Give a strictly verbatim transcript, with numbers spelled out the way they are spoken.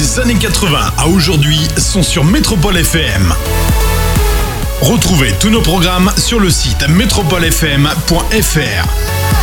Des années quatre-vingts à aujourd'hui sont sur Métropole F M. Retrouvez tous nos programmes sur le site métropole f m point f r.